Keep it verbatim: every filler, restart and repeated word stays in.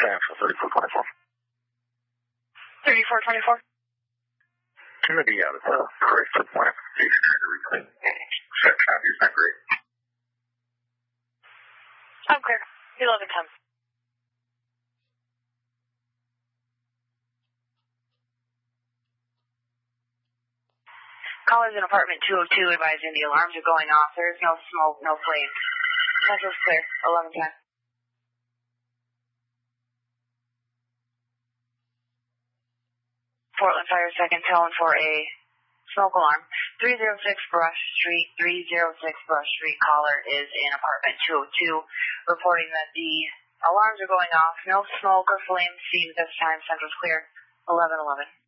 Central, thirty-four twenty-four. thirty-four twenty-four. Going to be out of the correct plant. Please try to reclaim. Set copy is not great. I'm clear. eleven ten. Callers in apartment two oh two advising the alarms are going off. There is no smoke, no flame. Central's clear. eleven ten. Portland Fire second tone for a smoke alarm. three oh six Brush Street, three oh six Brush Street. Caller is in apartment two oh two, reporting that the alarms are going off. No smoke or flame seen this time. Central's clear. eleven eleven.